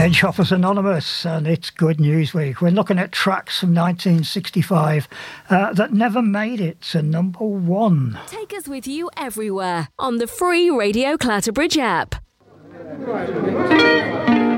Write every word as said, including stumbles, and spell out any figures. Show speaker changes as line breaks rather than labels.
Train Shoppers Anonymous, and it's Good News Week. We're looking at tracks from nineteen sixty-five uh, that never made it to number one.
Take us with you everywhere on the free Radio Clatterbridge app.